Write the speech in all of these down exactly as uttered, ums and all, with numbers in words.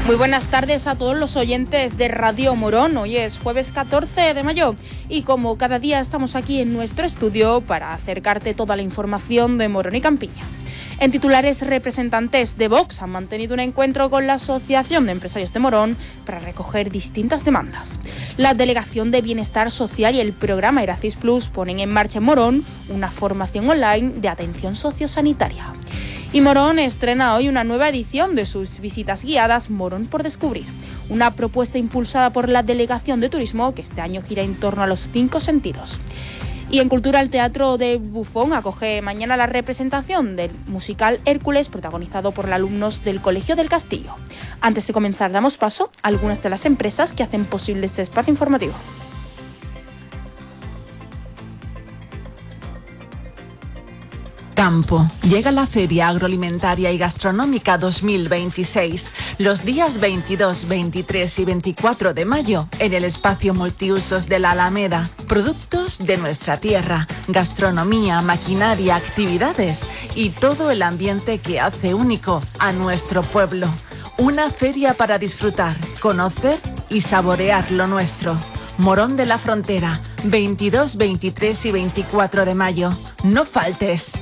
Muy buenas tardes a todos los oyentes de Radio Morón. Hoy es jueves catorce de mayo y como cada día estamos aquí en nuestro estudio para acercarte toda la información de Morón y Campiña. En titulares, representantes de Vox han mantenido un encuentro con la Asociación de Empresarios de Morón para recoger distintas demandas. La Delegación de Bienestar Social y el programa Eracis Plus ponen en marcha en Morón una formación online de atención sociosanitaria. Y Morón estrena hoy una nueva edición de sus visitas guiadas Morón por Descubrir, una propuesta impulsada por la Delegación de Turismo que este año gira en torno a los cinco sentidos. Y en Cultura, el Teatro de Bufón acoge mañana la representación del musical Hércules, protagonizado por alumnos del Colegio del Castillo. Antes de comenzar, damos paso a algunas de las empresas que hacen posible este espacio informativo. Campo. Llega la Feria Agroalimentaria y Gastronómica dos mil veintiséis, los días veintidós, veintitrés y veinticuatro de mayo, en el espacio multiusos de la Alameda. Productos de nuestra tierra, gastronomía, maquinaria, actividades y todo el ambiente que hace único a nuestro pueblo. Una feria para disfrutar, conocer y saborear lo nuestro. Morón de la Frontera, veintidós, veintitrés y veinticuatro de mayo. No faltes.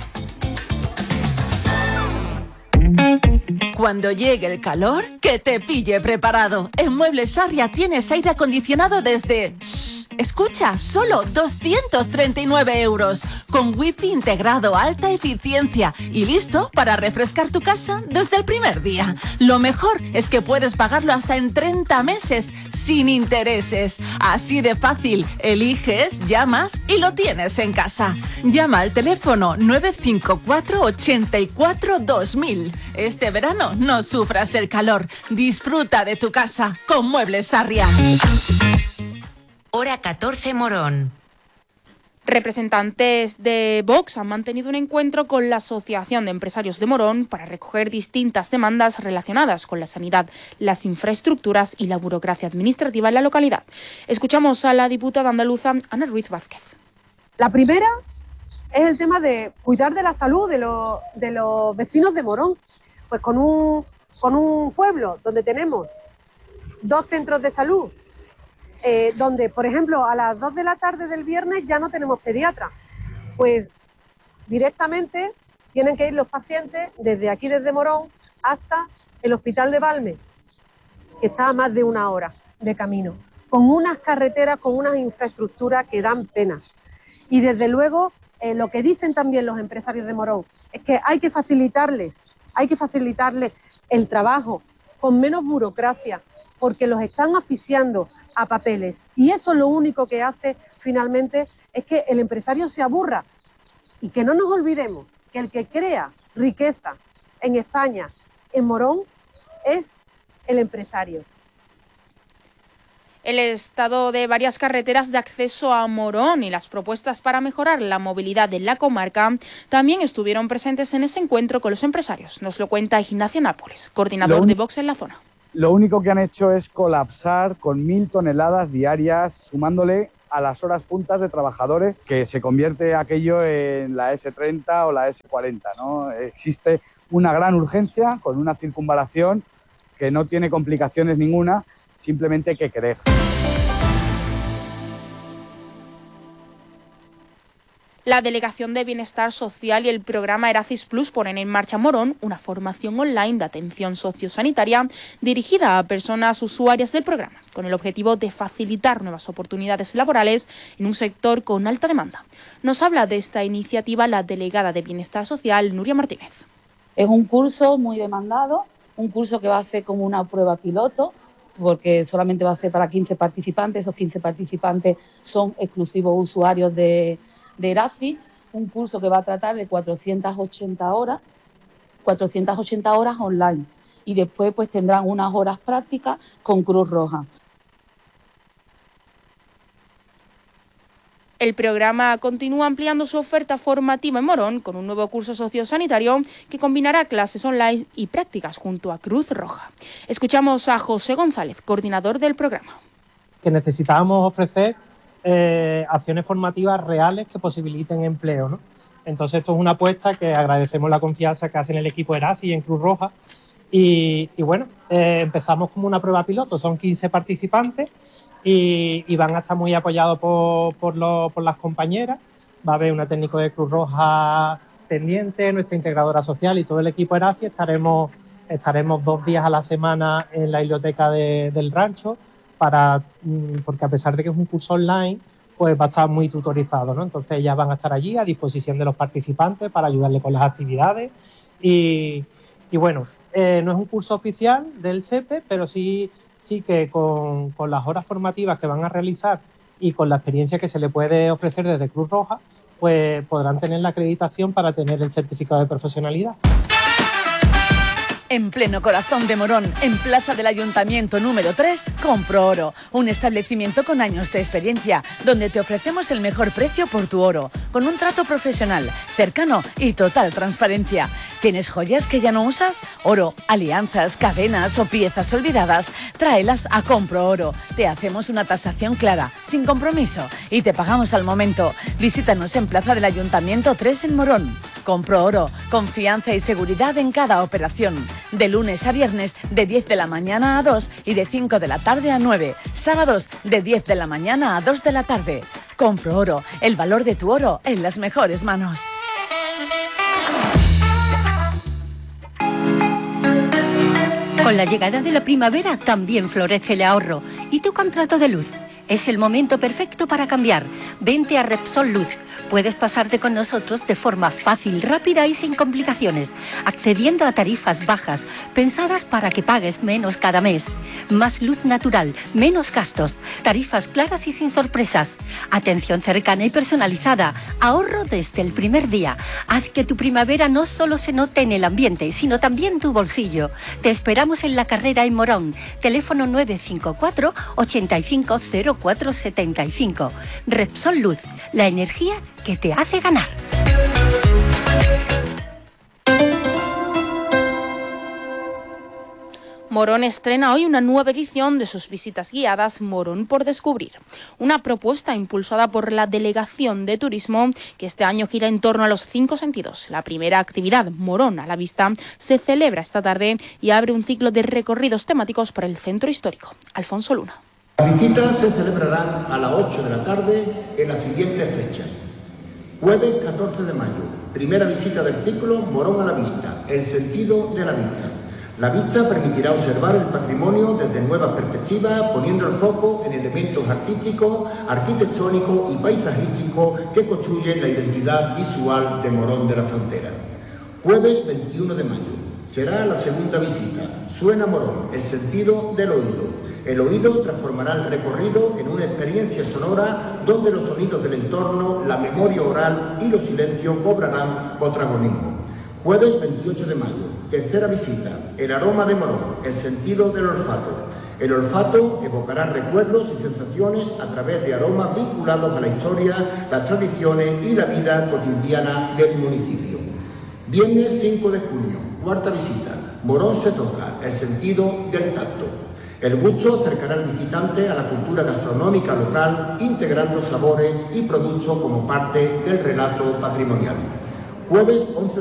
Cuando llegue el calor, que te pille preparado. En Muebles Sarria tienes aire acondicionado desde... Shh, escucha, solo doscientos treinta y nueve euros. Con wifi integrado, alta eficiencia y listo para refrescar tu casa desde el primer día. Lo mejor es que puedes pagarlo hasta en treinta meses sin intereses. Así de fácil, eliges, llamas y lo tienes en casa. Llama al teléfono nueve cinco cuatro, ochenta y cuatro, dos mil. Este verano no sufras el calor. Disfruta de tu casa con Muebles Sarria. Hora catorce, Morón. Representantes de Vox han mantenido un encuentro con la Asociación de Empresarios de Morón para recoger distintas demandas relacionadas con la sanidad, las infraestructuras y la burocracia administrativa en la localidad. Escuchamos a la diputada andaluza Ana Ruiz Vázquez. La primera es el tema de cuidar de la salud de los, de los vecinos de Morón. Pues con un, con un pueblo donde tenemos dos centros de salud, eh, donde, por ejemplo, a las dos de la tarde del viernes ya no tenemos pediatra, pues directamente tienen que ir los pacientes desde aquí, desde Morón, hasta el Hospital de Valme, que está a más de una hora de camino, con unas carreteras, con unas infraestructuras que dan pena. Y desde luego, eh, lo que dicen también los empresarios de Morón es que hay que facilitarles Hay que facilitarles el trabajo con menos burocracia, porque los están asfixiando a papeles. Y eso lo único que hace finalmente es que el empresario se aburra. Y que no nos olvidemos que el que crea riqueza en España, en Morón, es el empresario. El estado de varias carreteras de acceso a Morón y las propuestas para mejorar la movilidad en la comarca también estuvieron presentes en ese encuentro con los empresarios. Nos lo cuenta Ignacio Nápoles, coordinador de Vox en la zona. Lo único que han hecho es colapsar con mil toneladas diarias, sumándole a las horas puntas de trabajadores, que se convierte aquello en la ese treinta o la ese cuarenta, ¿no? Existe una gran urgencia con una circunvalación que no tiene complicaciones ninguna. Simplemente hay que querer. La Delegación de Bienestar Social y el programa Eracis Plus ponen en marcha en Morón una formación online de atención sociosanitaria dirigida a personas usuarias del programa, con el objetivo de facilitar nuevas oportunidades laborales en un sector con alta demanda. Nos habla de esta iniciativa la delegada de Bienestar Social, Nuria Martínez. Es un curso muy demandado, un curso que va a ser como una prueba piloto, porque solamente va a ser para quince participantes. Esos quince participantes son exclusivos usuarios de, de Eracis, un curso que va a tratar de cuatrocientas ochenta horas, cuatrocientas ochenta horas online, y después pues tendrán unas horas prácticas con Cruz Roja. El programa continúa ampliando su oferta formativa en Morón con un nuevo curso sociosanitario que combinará clases online y prácticas junto a Cruz Roja. Escuchamos a José González, coordinador del programa. Que necesitábamos ofrecer eh, acciones formativas reales que posibiliten empleo, ¿no? Entonces esto es una apuesta que agradecemos la confianza que hacen el equipo Eracis y en Cruz Roja, Y, y bueno, eh, empezamos como una prueba piloto, son quince participantes y, y van a estar muy apoyados por, por, lo, por las compañeras. Va a haber una técnico de Cruz Roja pendiente, nuestra integradora social y todo el equipo Erasi. Estaremos, estaremos dos días a la semana en la biblioteca de, del rancho, para, porque a pesar de que es un curso online, pues va a estar muy tutorizado, ¿no? Entonces ellas van a estar allí a disposición de los participantes para ayudarle con las actividades. Y, y bueno, eh, no es un curso oficial del S E P E, pero sí, sí que con, con las horas formativas que van a realizar y con la experiencia que se le puede ofrecer desde Cruz Roja, pues podrán tener la acreditación para tener el certificado de profesionalidad. En pleno corazón de Morón, en Plaza del Ayuntamiento número tres, Compro Oro, un establecimiento con años de experiencia, donde te ofrecemos el mejor precio por tu oro, con un trato profesional, cercano y total transparencia. ¿Tienes joyas que ya no usas? Oro, alianzas, cadenas o piezas olvidadas, tráelas a Compro Oro. Te hacemos una tasación clara, sin compromiso, y te pagamos al momento. Visítanos en Plaza del Ayuntamiento tres en Morón. Compro Oro, confianza y seguridad en cada operación. De lunes a viernes, de diez de la mañana a dos y de cinco de la tarde a nueve. Sábados, de diez de la mañana a dos de la tarde. Compro Oro, el valor de tu oro en las mejores manos. Con la llegada de la primavera también florece el ahorro. ¿Y tu contrato de luz? Es el momento perfecto para cambiar. Vente a Repsol Luz. Puedes pasarte con nosotros de forma fácil, rápida y sin complicaciones, accediendo a tarifas bajas, pensadas para que pagues menos cada mes. Más luz natural, menos gastos, tarifas claras y sin sorpresas. Atención cercana y personalizada, ahorro desde el primer día. Haz que tu primavera no solo se note en el ambiente, sino también tu bolsillo. Te esperamos en La Carrera en Morón. Teléfono nueve cinco cuatro, ochenta y cinco, cero cuatro setenta y cinco. Repsol Luz, la energía que te hace ganar. Morón estrena hoy una nueva edición de sus visitas guiadas Morón por descubrir. Una propuesta impulsada por la Delegación de Turismo que este año gira en torno a los cinco sentidos. La primera actividad, Morón a la vista, se celebra esta tarde y abre un ciclo de recorridos temáticos por el centro histórico. Alfonso Luna. Las visitas se celebrarán a las ocho de la tarde en las siguientes fechas. Jueves catorce de mayo, primera visita del ciclo Morón a la vista, el sentido de la vista. La vista permitirá observar el patrimonio desde nuevas perspectivas, poniendo el foco en elementos artísticos, arquitectónicos y paisajísticos que construyen la identidad visual de Morón de la Frontera. Jueves veintiuno de mayo, será la segunda visita. Suena Morón, el sentido del oído. El oído transformará el recorrido en una experiencia sonora donde los sonidos del entorno, la memoria oral y los silencios cobrarán protagonismo. Jueves veintiocho de mayo, tercera visita, el aroma de Morón, el sentido del olfato. El olfato evocará recuerdos y sensaciones a través de aromas vinculados a la historia, las tradiciones y la vida cotidiana del municipio. Viernes cinco de junio, cuarta visita, Morón se toca, el sentido del tacto. El gusto acercará al visitante a la cultura gastronómica local, integrando sabores y productos como parte del relato patrimonial. Jueves once